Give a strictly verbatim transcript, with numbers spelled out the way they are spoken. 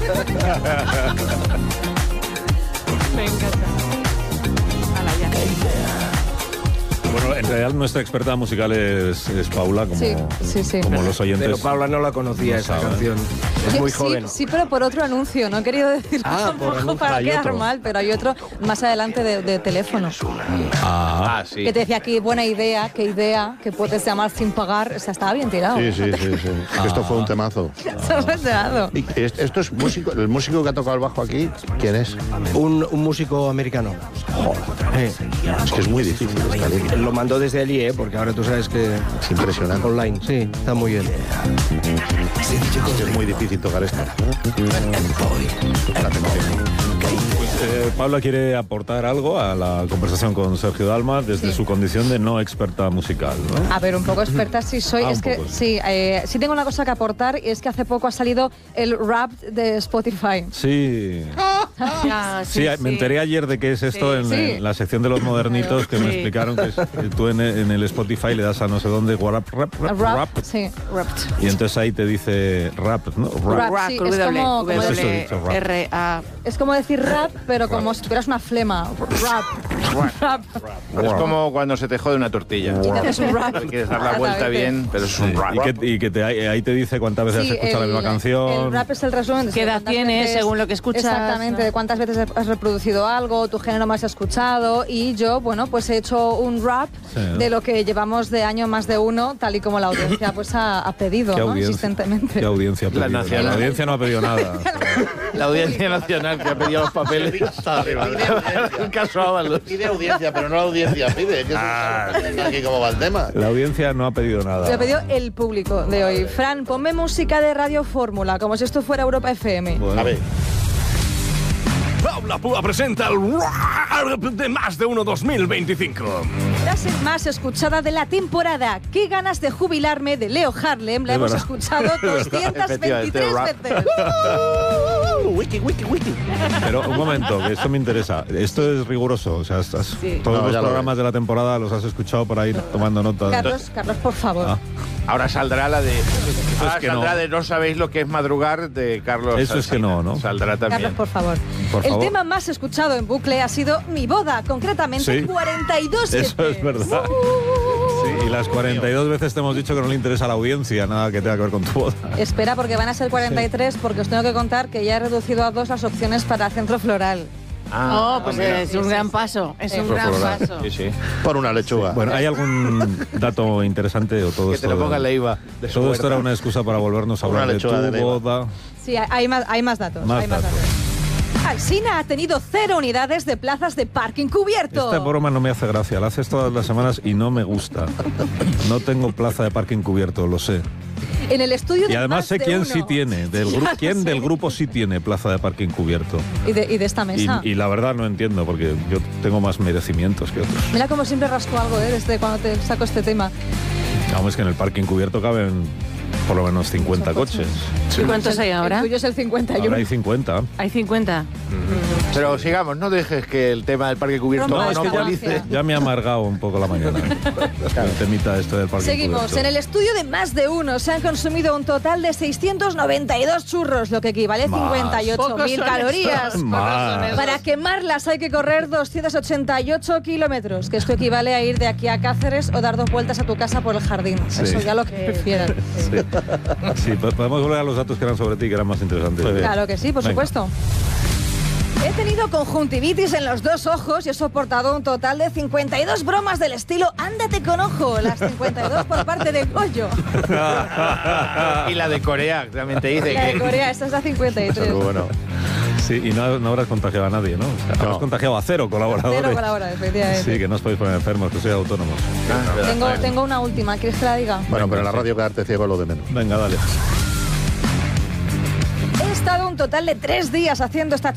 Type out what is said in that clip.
Me encanta. Ala, ya. Bueno, en realidad nuestra experta musical es, es Paula, como, Sí, sí, sí. como los oyentes. Pero Paula no la conocía no esa saben. canción. Es muy Sí, joven. Sí, pero por otro anuncio. No he querido decirlo Ah, por tampoco anuncio. para Hay quedar otro. mal, pero hay otro más adelante de, de teléfono. Ah, Ah, sí. Que te decía aquí, buena idea, qué idea, que puedes llamar sin pagar. O sea, estaba bien tirado. Sí, sí, sí, sí. Ah. Esto fue un temazo. Se lo he dado. Y es- esto es músico, el músico que ha tocado el bajo aquí, ¿quién es? Un, un músico americano. Eh, Es que es muy difícil esta línea. lo mandó desde allí, ¿eh? Porque ahora tú sabes que... Es impresionante. Online, sí, está muy bien. Es muy difícil tocar esto. La atención. eh, Paula quiere aportar algo a la conversación con Sergio Dalma desde Sí. su condición de no experta musical, ¿no? A ver, un poco experta sí soy. Ah, es un que poco, sí, eh, sí tengo una cosa que aportar y es que hace poco ha salido el rap de Spotify. Sí. Ya, Sí, me enteré ayer de qué es esto Sí. en, Sí. en la sección de los modernitos que me Sí. explicaron que es, que tú en, en el Spotify le das a no sé dónde rap, rap, rap, Rap, rap, sí, rap. y entonces ahí te dice rap, ¿no? Rap. Rap. sí, es como- como Eso he W dicho, rap. R A. Es como decir rap, pero como si tuvieras una flema. Rap. Rap. Es como cuando se te jode una tortilla. Y te haces un rap. Le quieres dar la vuelta Exactamente. bien, pero es un Sí, rap. y que, y que te, ahí ahí te dice cuántas veces Sí, has escuchado la el- misma canción. El rap es el resumen de ¿Qué edad cuántas tienes, veces- según lo que escuchas? Exactamente, de cuántas veces has reproducido algo, tu género más escuchado. Y yo, bueno, pues he hecho un rap Sí. de lo que llevamos de año más de uno, tal y como la audiencia pues ha, ha pedido, ¿Qué ¿no? audiencia? Insistentemente. ¿Qué audiencia ha La pedido? nacional. La audiencia no ha pedido nada. La Audiencia Nacional que ha pedido los papeles. Un caso Ábalos. Pide audiencia, pero no la audiencia pide. Que Ah. es aquí cómo va el tema. La audiencia no ha pedido nada. Lo ha pedido el público de hoy. Fran, ponme música de Radio Fórmula, como si esto fuera Europa F M. Bueno. A ver. Paula Púa presenta el Rap de Más de Uno dos mil veinticinco. Frase más escuchada de la temporada. Qué ganas de jubilarme de Leo Harlem. La Es hemos verdad. escuchado doscientas veintitrés Efectivamente, veces. Wiki, wiki, wiki. Pero un momento, que esto me interesa. Esto es riguroso. O sea, estás- Sí. todos No, los ya lo programas de la temporada los has escuchado por ahí tomando nota. Carlos, Carlos, por favor. Ah. Ahora saldrá la de. Ahora que saldrá no. de No sabéis lo que es madrugar de Carlos. Eso es que no, ¿no? Saldrá también. Carlos, por favor. Por El favor. tema más escuchado en bucle ha sido Mi boda, concretamente Sí. cuarenta y dos Eso veces. es verdad. Sí, y las cuarenta y dos veces te hemos dicho que no le interesa a la audiencia nada que tenga que ver con tu boda. Espera, porque van a ser cuarenta y tres, porque os tengo que contar que ya he reducido a dos las opciones para centro floral. Oh, pues mira. es un gran paso. Es un Por gran favor. paso. Sí, sí. Por una lechuga. Bueno, ¿hay algún dato interesante o todo Que esto? te lo de- ponga Leiva. De su todo esto huerta. era una excusa para volvernos a Una hablar de tu lechuga de Leiva. boda. Sí, hay- hay más, hay más datos. Más hay más datos. datos. Alsina ha tenido cero unidades de plazas de parking cubierto. Esta broma no me hace gracia, la haces todas las semanas y no me gusta. No tengo plaza de parking cubierto, lo sé. En el estudio de Y además más sé de quién uno. sí tiene, del Ya grupo, lo quién sé. del grupo sí tiene plaza de parking cubierto. Y de, y de esta Y, mesa. y la verdad no entiendo, porque yo tengo más merecimientos que otros. Mira como siempre rasco algo, ¿eh? Desde cuando te saco este tema. Vamos, es que en el parking cubierto caben por lo menos cincuenta Muchos coches. coches. ¿Y cuántos hay ahora? El tuyo es el cincuenta y uno. Ahora hay cincuenta. Hay cincuenta. Pero sigamos, no dejes que el tema del parque cubierto Broma, No, es es que que monopolice. ya, ya me ha amargado un poco la mañana. El temita este del parking Seguimos. cubierto. En el estudio de más de uno se han consumido un total de seiscientos noventa y dos churros, lo que equivale a Más. cincuenta y ocho mil Pocos son calorías. esos. Más. Para quemarlas hay que correr doscientos ochenta y ocho kilómetros, que esto equivale a ir de aquí a Cáceres o dar dos vueltas a tu casa por el jardín. Sí. Eso ya lo que prefieran. Sí, po- podemos volver a los datos que eran sobre ti, que eran más interesantes. Claro que sí, por Venga. supuesto. He tenido conjuntivitis en los dos ojos y he soportado un total de cincuenta y dos bromas del estilo ándate con ojo, las cincuenta y dos por parte de Goyo. Y la de Corea también te dice La de que. Corea, esta es la cincuenta y tres. Pero bueno. Sí, y no, no habrás contagiado a nadie, ¿no? O sea, habrás No. contagiado a cero colaboradores. Cero colaboradores, efectivamente. Sí, que no os podéis poner enfermos, que sois autónomos. Tengo, tengo una última, ¿quieres que la diga? Bueno, pero en la sí. radio quedarte ciego es lo de menos. Venga, dale. He estado un total de tres días haciendo esta